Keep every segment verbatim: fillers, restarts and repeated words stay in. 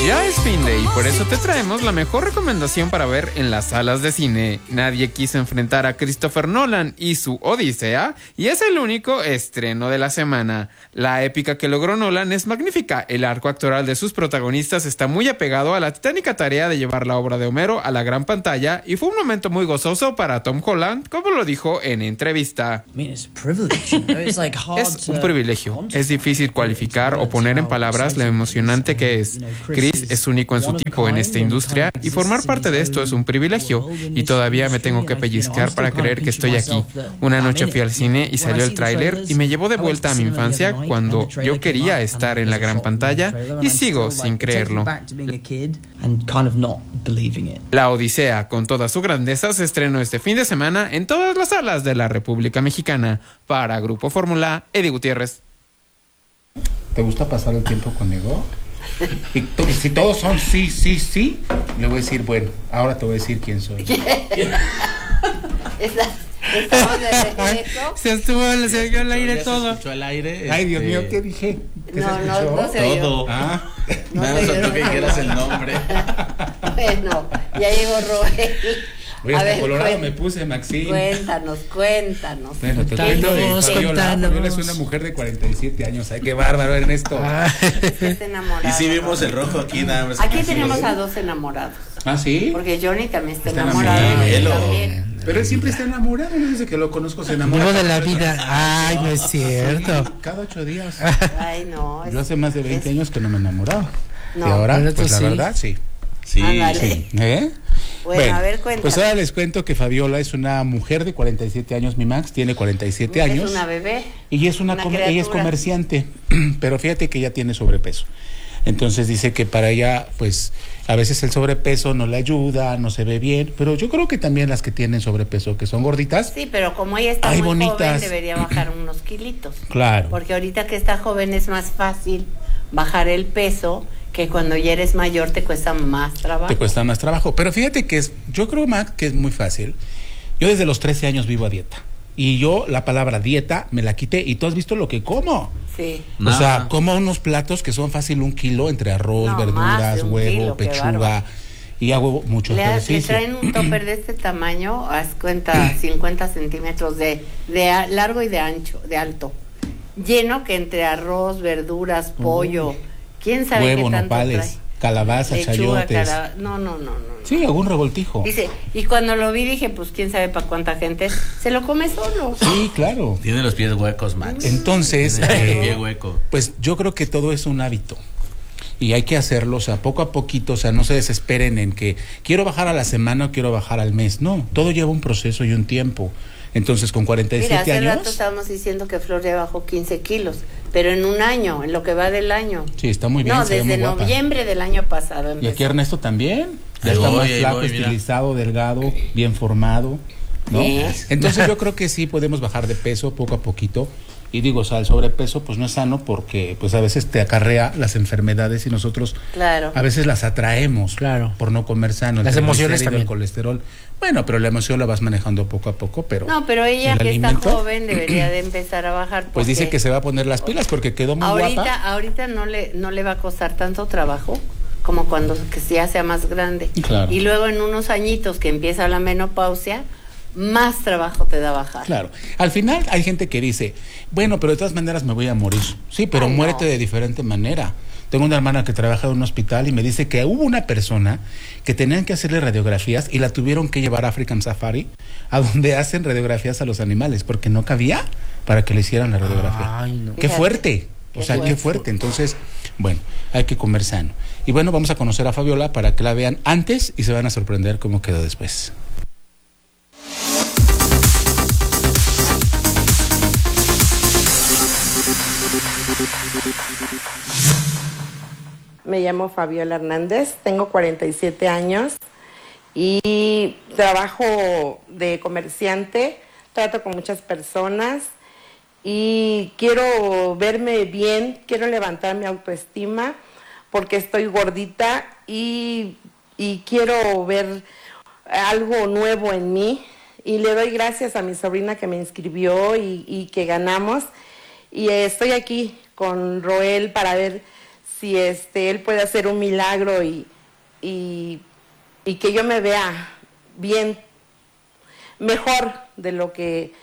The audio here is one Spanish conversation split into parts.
Ya es fin de y por eso te traemos la mejor recomendación para ver en las salas de cine. Nadie quiso enfrentar a Christopher Nolan y su Odisea, y es el único estreno de la semana. La épica que logró Nolan es magnífica. El arco actoral de sus protagonistas está muy apegado a la titánica tarea de llevar la obra de Homero a la gran pantalla, y fue un momento muy gozoso para Tom Holland, como lo dijo en entrevista. Es un privilegio. Es difícil cualificar o poner en palabras lo emocionante que es. Chris es único en su tipo en esta industria y formar parte de esto es un privilegio, y todavía me tengo que pellizcar para creer que estoy aquí. Una noche fui al cine y salió el tráiler y me llevó de vuelta a mi infancia cuando yo quería estar en la gran pantalla y sigo sin creerlo. La Odisea, con toda su grandeza, se estrenó este fin de semana en todas las salas de la República Mexicana. Para Grupo Fórmula, Eddie Gutiérrez. ¿Te gusta pasar el tiempo conmigo? Y to- si todos son sí, sí, sí, le voy a decir, bueno, ahora te voy a decir quién soy. ¿Estamos de regreso? Se estuvo, se dio al aire todo. Se escuchó al aire. Ay, Dios este... mío, ¿qué dije? ¿Qué No, se no, escuchó? no se oyó. Todo. Ah, No Nada se más oyó, faltó que no se quieras oyó. el nombre. Bueno, ya llegó Roel. voy A hasta ver, Colorado cuen- me puse, Maxine. Cuéntanos, cuéntanos. Bueno, te ¿Qué cuento de dice? Fabiola. Fabiola es una mujer de cuarenta y siete años. Ay, qué bárbaro, Ernesto. Que está enamorado. Y sí vimos el rojo aquí, nada más. Aquí que tenemos sí. a dos enamorados. ¿Ah, sí? Porque Johnny también está, Está enamorado. enamorado. y él Velo. también. Pero él siempre está enamorado, no desde que lo conozco se enamora. Vivo de la vida. Ay, no es cierto. Sí, cada ocho días. Ay, no. es- Yo hace más de veinte es- años que no me he enamorado. No. Y ahora, Pero tú pues la sí. verdad, sí. Sí. Ándale. Sí. ¿Eh? Bueno, a ver, cuéntanos. Pues ahora les cuento que Fabiola es una mujer de cuarenta y siete años, mi Max, tiene cuarenta y siete años. Es una bebé. Y es una, una comer- ella es criatura. comerciante, pero fíjate que ella tiene sobrepeso. Entonces dice que para ella, pues, a veces el sobrepeso no le ayuda, no se ve bien, pero yo creo que también las que tienen sobrepeso, que son gorditas, Sí, pero como ella está Ay, muy joven, bonitas. debería bajar unos kilitos. claro. Porque ahorita que está joven es más fácil bajar el peso, que cuando ya eres mayor te cuesta más trabajo. Te cuesta más trabajo. Pero fíjate que es, yo creo, Max, que es muy fácil. Yo desde los trece años vivo a dieta. Y yo la palabra dieta me la quité. Y tú has visto lo que como. Sí. O Nada. sea, como unos platos que son fácil un kilo entre arroz, No, más verduras, de un huevo, kilo, qué pechuga. bárbaro. Y hago mucho Le, le ejercicio. traen un topper de este tamaño, haz cuenta, cincuenta centímetros de, de a- largo y de ancho, de alto. Lleno que entre arroz, verduras, pollo, quién sabe Huevo, qué tanto nopales, trae. calabaza, Lechuga, chayotes. cara- No, no, no, no. no. Sí, algún revoltijo. Dice, y cuando lo vi dije, pues quién sabe para cuánta gente es. Se lo come solo. Sí, claro. Tiene los pies huecos, Max. Entonces, Tiene el eh, pie hueco. pues yo creo que todo es un hábito. Y hay que hacerlo, o sea, poco a poquito, o sea, no se desesperen en que quiero bajar a la semana o quiero bajar al mes. No, todo lleva un proceso y un tiempo. Entonces, con cuarenta y Mira, siete hace rato años, estábamos diciendo que Flor ya bajó quince kilos, pero en un año, en lo que va del año. sí, está muy bien, No, se ve desde muy guapa. noviembre del año pasado Y empezó. aquí Ernesto también, ya Ahí está voy, más ahí flaco, voy, mira. estilizado, delgado, bien formado, ¿no? Sí. Entonces yo creo que sí podemos bajar de peso poco a poquito. Y digo, o sea, el sobrepeso pues no es sano porque pues a veces te acarrea las enfermedades y nosotros Claro. a veces las atraemos Claro. por no comer sano. El Las emociones triglicérido, también. el colesterol. Bueno, pero la emoción la vas manejando poco a poco, pero No, pero ella el que alimento, está joven debería de empezar a bajar. pues dice porque que se va a poner las pilas porque quedó muy ahorita, guapa. ahorita no le, no le va a costar tanto trabajo como cuando que ya sea más grande. Claro. Y luego en unos añitos que empieza la menopausia, más trabajo te da bajar. Claro. Al final hay gente que dice, bueno, pero de todas maneras me voy a morir. Sí, pero Ay, no. muérete de diferente manera. Tengo una hermana que trabaja en un hospital y me dice que hubo una persona que tenían que hacerle radiografías y la tuvieron que llevar a African Safari, a donde hacen radiografías a los animales, porque no cabía para que le hicieran la radiografía. Ay, no. Qué Fíjate. fuerte. O Qué sea, qué fuerte. fuerte. Entonces, bueno, hay que comer sano. Y bueno, vamos a conocer a Fabiola para que la vean antes y se van a sorprender cómo quedó después. Me llamo Fabiola Hernández, tengo cuarenta y siete años y trabajo de comerciante, trato con muchas personas y quiero verme bien, quiero levantar mi autoestima porque estoy gordita y, y quiero ver algo nuevo en mí y le doy gracias a mi sobrina que me inscribió y, y que ganamos y estoy aquí con Roel para ver si este él puede hacer un milagro y, y, y que yo me vea bien, mejor de lo que,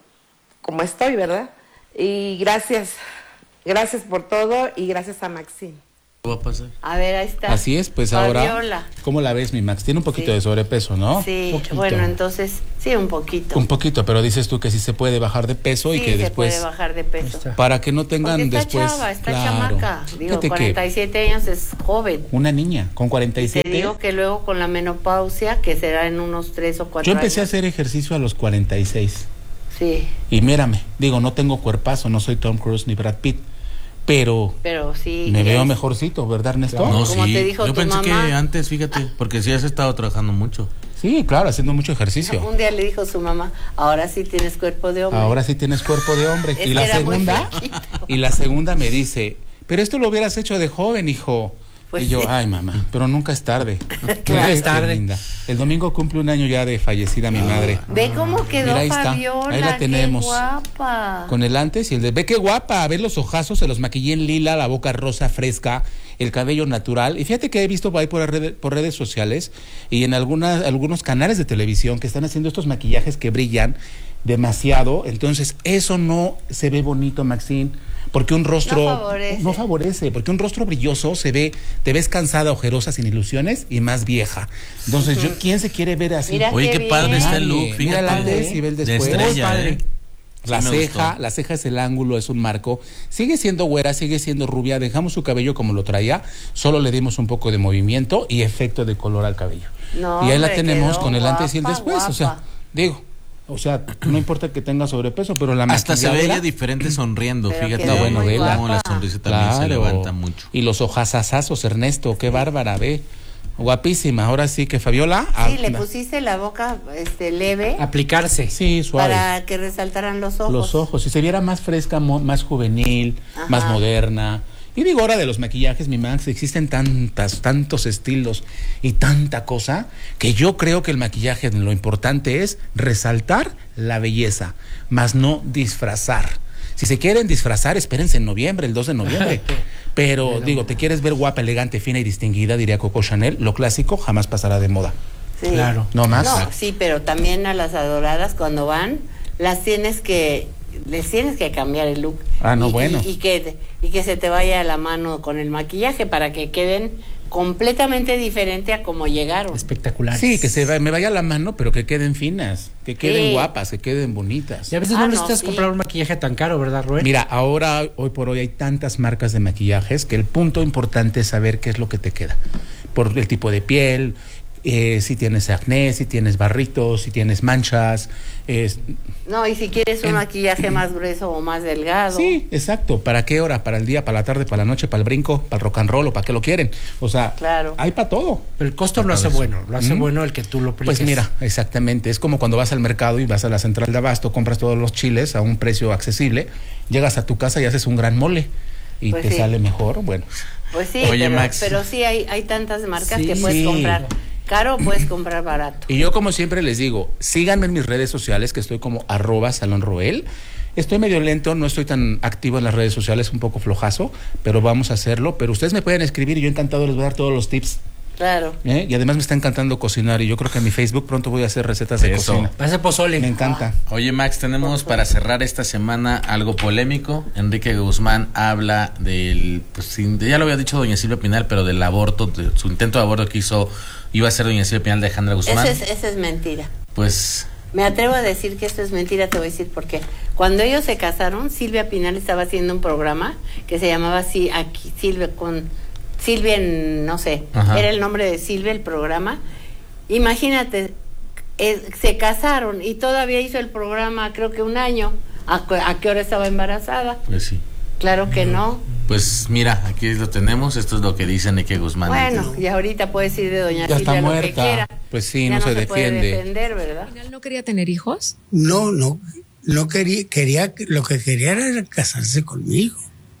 como estoy, ¿verdad? Y gracias, gracias por todo y gracias a Maxine. ¿Qué va a pasar? A ver, ahí está. Así es, pues ahora, Fabiola. ¿cómo la ves, mi Max? Tiene un poquito Sí. de sobrepeso, ¿no? Sí, Poquito. bueno, entonces, sí, un poquito. Un poquito, pero dices tú que sí se puede bajar de peso y Sí, que se después, puede bajar de peso. para que no tengan Porque está después, chava, está claro. chamaca. Digo, Fíjate que cuarenta y siete años es joven. una niña con cuarenta y Te siete. digo que luego con la menopausia, que será en unos tres o cuatro Yo empecé a años. hacer ejercicio a los cuarenta y seis. Sí, Y mírame, digo, no tengo cuerpazo, no soy Tom Cruise ni Brad Pitt, pero pero sí. me veo es- mejorcito, ¿verdad, Ernesto? No, Como sí. te dijo Yo tu pensé mamá. que antes, fíjate, porque sí has estado trabajando mucho. Sí, claro, haciendo mucho ejercicio. Un día le dijo su mamá, ahora sí tienes cuerpo de hombre. Ahora sí tienes cuerpo de hombre. Es Y que la era muy segunda, flaquito. y la segunda me dice, pero esto lo hubieras hecho de joven, hijo. Pues y yo, sí. ay, mamá, pero nunca es tarde. Nunca es Qué tarde. linda. El domingo cumple un año ya de fallecida mi madre. Ve cómo quedó Mira, ahí está. Fabiola, Ahí la tenemos. qué guapa. Con el antes y el de, ve qué guapa, a ver los ojazos, se los maquillé en lila, la boca rosa fresca, el cabello natural. Y fíjate que he visto por ahí por, red- por redes sociales y en algunas, algunos canales de televisión que están haciendo estos maquillajes que brillan demasiado. Entonces, eso no se ve bonito, Maxine, porque un rostro No favorece. no favorece, porque un rostro brilloso se ve, te ves cansada, ojerosa, sin ilusiones y más vieja. Entonces, yo, ¿quién se quiere ver así? Mira Oye, qué qué padre bien. está el look, Nadie. fíjate. Mira el antes y ve el De después. estrella, Padre. ¿eh? La Sí me ceja, gustó. la ceja es el ángulo, es un marco. Sigue siendo güera, sigue siendo rubia. Dejamos su cabello como lo traía. Solo le dimos un poco de movimiento y efecto de color al cabello. No, y ahí la hombre, tenemos quedó con el antes y el guapa, después. O sea, guapa. digo, o sea, no importa que tenga sobrepeso, pero la Hasta se ve maquilladora- ella diferente sonriendo, Pero fíjate. quedó Una buena muy novela. Cómo la guapa. sonrisa también se Claro. levanta mucho. Y los ojazazazos, Ernesto, qué bárbara, ve. Guapísima. Ahora sí que Fabiola. Sí, le anda. pusiste la boca este leve Aplicarse. Sí, suave. para que resaltaran los ojos. Los ojos, si se viera más fresca, mo- más juvenil, Ajá. más moderna. Y digo, ahora de los maquillajes, mi Max, existen tantas, tantos estilos y tanta cosa que yo creo que el maquillaje lo importante es resaltar la belleza, más no disfrazar. Si se quieren disfrazar, espérense en noviembre, el dos de noviembre. Pero digo, te quieres ver guapa, elegante, fina y distinguida, diría Coco Chanel, lo clásico jamás pasará de moda. Sí. Claro. No más. No, sí, pero también a las adoradas cuando van, las tienes que, les tienes que cambiar el look. Ah, no, y, bueno. Y, y que, y que se te vaya la mano con el maquillaje para que queden completamente diferente a como llegaron. Espectaculares. Sí, que se va- me vaya la mano, pero que queden finas, que queden Sí. guapas, que queden bonitas. Y a veces Ah, no no, necesitas sí. comprar un maquillaje tan caro, ¿verdad, Rubén? Mira, ahora, hoy por hoy hay tantas marcas de maquillajes que el punto importante es saber qué es lo que te queda. Por el tipo de piel, eh, si tienes acné, si tienes barritos, si tienes manchas. es- No, y si quieres un En- maquillaje más grueso o más delgado. Sí, exacto. ¿Para qué hora? ¿Para el día, para la tarde, para la noche, para el brinco, para el rock and roll o para qué lo quieren? O sea, Claro. hay para todo. Pero el costo lo hace bueno, lo hace ¿Mm? bueno el que tú lo apliques. Pues mira, exactamente. Es como cuando vas al mercado y vas a la central de abasto, compras todos los chiles a un precio accesible, llegas a tu casa y haces un gran mole y Pues te sí. sale mejor. Bueno, Pues sí, Oye, pero, Max. pero sí hay, hay tantas marcas Sí. que puedes Sí. comprar caro o puedes comprar barato. y yo como siempre les digo, síganme en mis redes sociales, que estoy como arroba Salón Roel. Estoy medio lento, no estoy tan activo en las redes sociales, un poco flojazo, pero vamos a hacerlo. Pero ustedes me pueden escribir y yo encantado les voy a dar todos los tips. Claro. ¿eh? Y además me está encantando cocinar y yo creo que en mi Facebook pronto voy a hacer recetas de Eso. cocina. Hace pozole. Me encanta. Oye, Max, tenemos para cerrar esta semana algo polémico. Enrique Guzmán habla del, pues sin- ya lo había dicho doña Silvia Pinal, pero del aborto, de su intento de aborto que hizo, iba a ser doña Silvia Pinal de Alejandra Guzmán. Esa es, esa es mentira. Pues, Me atrevo a decir que esto es mentira, te voy a decir por qué. Cuando ellos se casaron, Silvia Pinal estaba haciendo un programa que se llamaba así, aquí, Silvia con Silvia, en, no sé, Ajá. era el nombre de Silvia el programa. Imagínate, eh, se casaron y todavía hizo el programa, creo que un año. ¿A, cu- a qué hora estaba embarazada? pues sí. Claro que no. Pues mira, aquí lo tenemos. Esto es lo que dice Enrique Guzmán. Bueno, y ahorita puedes decir de doña Ya Silvia está lo que muerta. quiera. Pues sí, Ya no se puede defiende. defender, ¿verdad? ¿Al final no quería tener hijos? No, no, no quería, quería, lo que quería era casarse conmigo.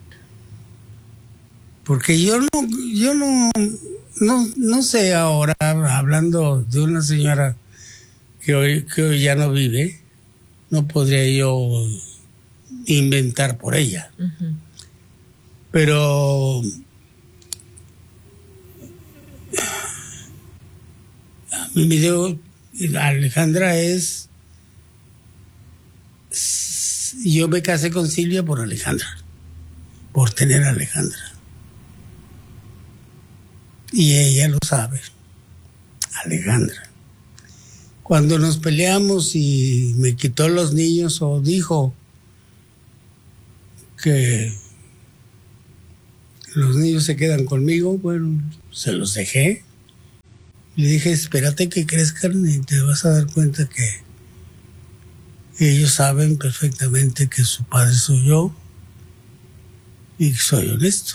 Porque yo no, yo no, no, no sé ahora, hablando de una señora que hoy, que hoy ya no vive, no podría yo inventar por ella. Pero A mí me dio, Alejandra es, yo me casé con Silvia por Alejandra, por tener a Alejandra. Y ella lo sabe, Alejandra. Cuando nos peleamos y me quitó los niños o dijo que los niños se quedan conmigo, bueno, se los dejé. Le dije, espérate que crezcan y te vas a dar cuenta que ellos saben perfectamente que su padre soy yo y que soy honesto.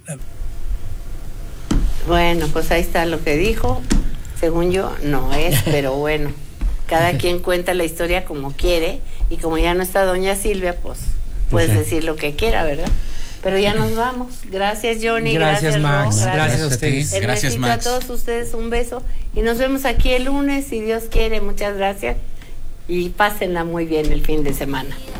Bueno, pues ahí está lo que dijo. Según yo, no es, pero bueno, cada quien cuenta la historia como quiere, y como ya no está doña Silvia, pues puedes Okay. decir lo que quiera, ¿verdad? Pero ya nos vamos. Gracias, Johnny. Gracias, Gracias, Max. Ro. Gracias a ustedes. Ernesito, Gracias, Max. a todos ustedes un beso. Y nos vemos aquí el lunes, si Dios quiere. Muchas gracias. Y pásenla muy bien el fin de semana.